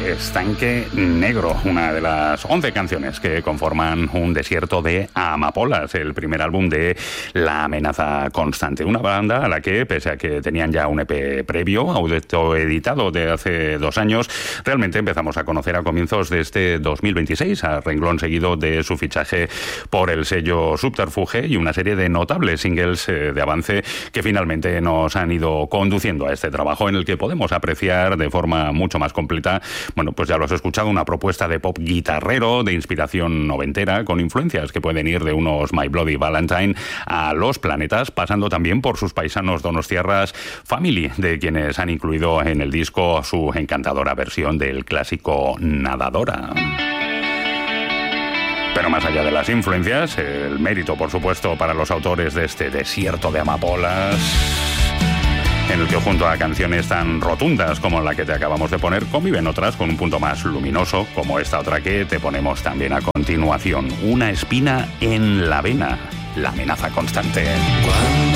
Estanque Negro, una de las 11 canciones que conforman Un desierto de amapolas, el primer álbum de La Amenaza Constante. Una banda a la que, pese a que tenían ya un EP previo, autoeditado de hace 2 años, realmente empezamos a conocer a comienzos de este 2026, a renglón seguido de su fichaje por el sello Subterfuge y una serie de notables singles de avance que finalmente nos han ido conduciendo a este trabajo en el que podemos apreciar de forma mucho más completa, bueno, pues ya lo has escuchado, una propuesta de pop guitarrero, de inspiración noventera, con influencias que pueden ir de unos My Bloody Valentine a Los Planetas, pasando también por sus paisanos donostiarras Family, de quienes han incluido en el disco su encantadora versión del clásico Nadadora. Pero más allá de las influencias, el mérito, por supuesto, para los autores de este desierto de amapolas, en el que junto a canciones tan rotundas como la que te acabamos de poner, conviven otras con un punto más luminoso, como esta otra que te ponemos también a continuación. Una espina en la vena, La Amenaza Constante. Cuando